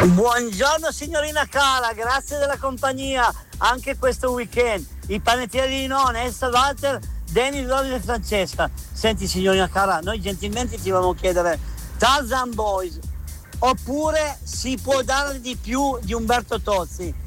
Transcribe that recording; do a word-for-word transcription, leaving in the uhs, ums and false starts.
Buongiorno signorina cara, grazie della compagnia anche questo weekend. I panettieri di nonna, Elsa, Walter, Denis, Rodri e Francesca. Senti signorina cara, noi gentilmente ti volevamo chiedere Tarzan Boys oppure si può dare di più di Umberto Tozzi.